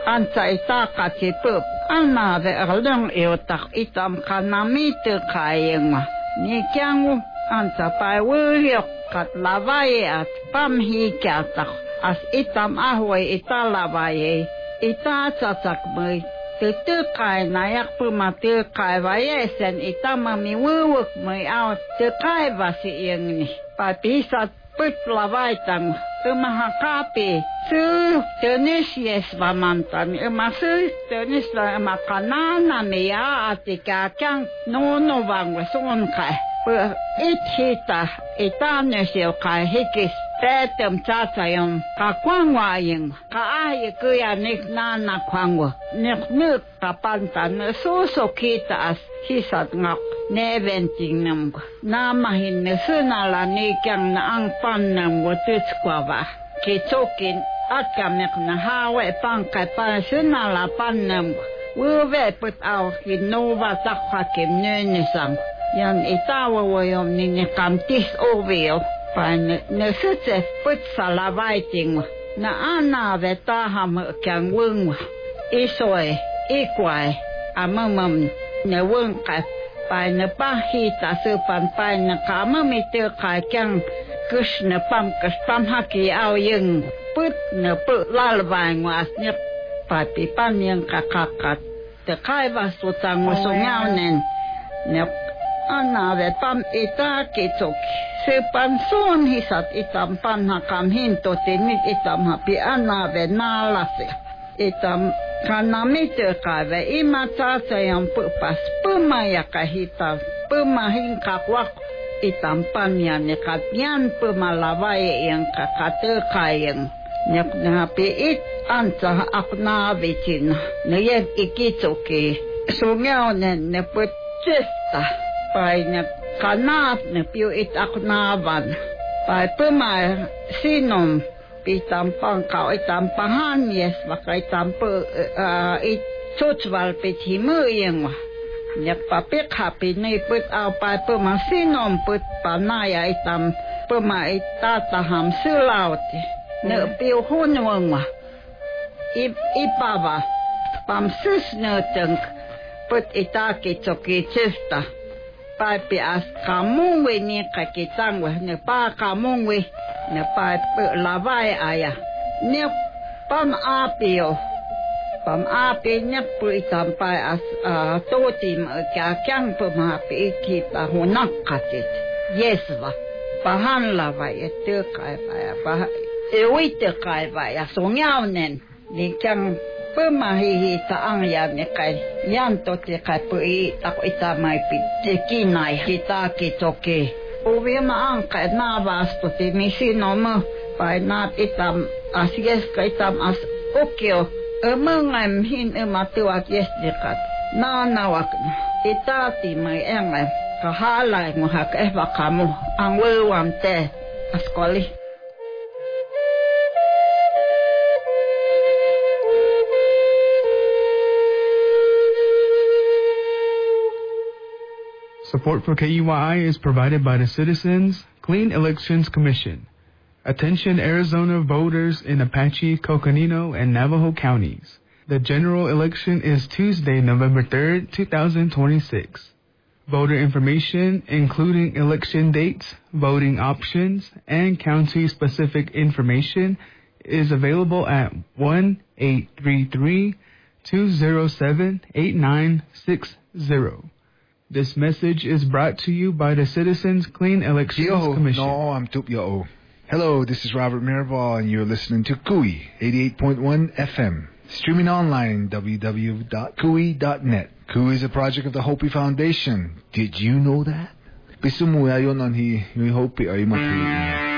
Ansa itakati pup. Anave erlung eutak itam kanamitu kayengwa. Nikiangu ansa pai wuliok kat lavaye at pamhikiatak. As itam ahwe italavaye. Itatsatak mui. Tukai nayak pumatukai vayesen itamami wuwuk mui au tukai vasi yengni. Papisat put lavaitang. Mahakapi su tenis yes vamantan su tenis makanana mea atika kang no vangwe sonkai it hita itanesio kai hikis tetem tatayom kakwangwayeng kaaye kuya nik nana kwangwa nik kapantan so kita as hisat ngak neventing nam namahin sunala nikyang na ang pannam wotutskwa kitokin atkamek na hawe pangkay pa sunala pannam wuwe put aw kinova takwa kim nunisang yan itawa woyom ninikamtis ovio pa nesutse put salavaiting na anave taham kyang wungwa isoy ikway amamam na wungkat pai na pahita supan pai na kama mitir kayang kus na pam haki au yung put na put lalabang was niya papipan yung kakakat te kai vasutang musongaw nen na anave pam ita kitok supan son hisat itam pan hakam hinto tinit itam hapi anave nalase itam kanamite kave imatasa yang pupas pemaya kahita pemahin kakwak itampan yan nekatyan pemalaway yang kakate kayang nyak napi it ansa akna vicin nayag ikitsoke sungyaw ne putchesta pai ne kanat ne piu it aknavan pai pemay sinom itampang kau itampahan yes maka itampe itutswal pithimu yang nyak papik hapi ni put au pai pemasinom put panaya itam pema itataham sulauti ne piu hunwangwa ipava pamsus ne teng put itaki tsoki chista pai pi as kamungwe ni kakitangwa ne pa kamungwe ne pai lavai aya ne pam api ne pu itampai as totim kyang pam api kita honak katit yesva pahan lavai ete kai pa ewite kai ya songyaunen ni kyang pemahi taang ya ne kai yan to te kai pu tak itamai pi kinai kita kitoke uwe maangka na vasto ti misinom pai na itam asies ka itam as okyo mangam hin matuak yes dekat na nawak itati mai engay kahalay mo hak bakamu ang wewam te askoli. Support for KEYI is provided by the Citizens Clean Elections Commission. Attention Arizona voters in Apache, Coconino, and Navajo counties. The general election is Tuesday, November 3rd, 2026. Voter information, including election dates, voting options, and county-specific information, is available at 1-833-207-8960. This message is brought to you by the Citizens Clean Elections Commission. No, I'm Tup. Hello, this is Robert Mirabal, and you're listening to KUI 88.1 FM. Streaming online, www.kui.net. KUI is a project of the Hopi Foundation. Did you know that? Pisumuya yon on hi Hopi ay matuloy.